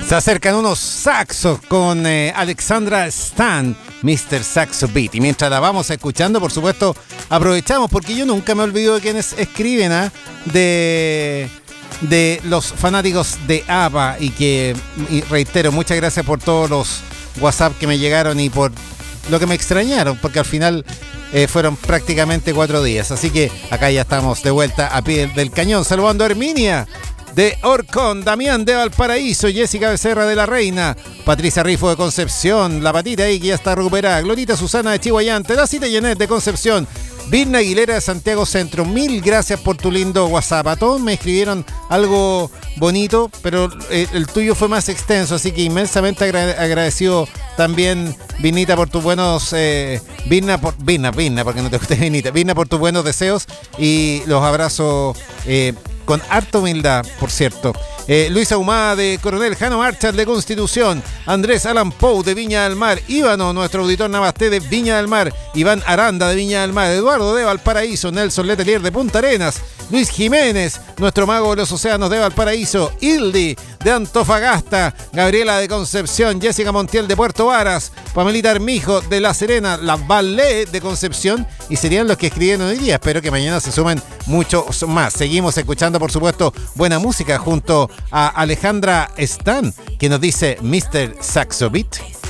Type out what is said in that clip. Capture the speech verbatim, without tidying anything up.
Se acercan unos saxos con eh, Alexandra Stan, mister Saxo Beat. Y mientras la vamos escuchando, por supuesto, aprovechamos, porque yo nunca me olvido de quienes escriben, ¿eh? de, de los fanáticos de ABBA. Y que, y reitero, muchas gracias por todos los WhatsApp que me llegaron y por lo que me extrañaron, porque al final eh, fueron prácticamente cuatro días. Así que acá ya estamos de vuelta a pie del cañón, saludando a Herminia de Orcón, Damián de Valparaíso, Jessica Becerra de La Reina, Patricia Rifo de Concepción, la patita ahí que ya está recuperada, Glorita Susana de Chihuayante, la Cita Yenet de Concepción, Virna Aguilera de Santiago Centro. Mil gracias por tu lindo WhatsApp. A todos me escribieron algo bonito, pero el, el tuyo fue más extenso, así que inmensamente agra- agradecido también, Virnita, por tus buenos eh, Virna, por, Virna, Virna, porque no te gusta Virnita, Virna, por tus buenos deseos, y los abrazo eh, con harta humildad, por cierto. Eh, Luisa Humada de Coronel, Jano Marchal de Constitución, Andrés Alan Pou de Viña del Mar, Ívano, nuestro auditor Navasté de Viña del Mar, Iván Aranda de Viña del Mar, Eduardo de Valparaíso, Nelson Letelier de Punta Arenas, Luis Jiménez, nuestro mago de los océanos de Valparaíso, Hildi de Antofagasta, Gabriela de Concepción, Jessica Montiel de Puerto Varas, Pamelita Armijo de La Serena, la Valle de Concepción, y serían los que escribieron hoy día. Espero que mañana se sumen muchos más. Seguimos escuchando, por supuesto, buena música junto a Alejandra Stan, que nos dice mister Saxo Beat.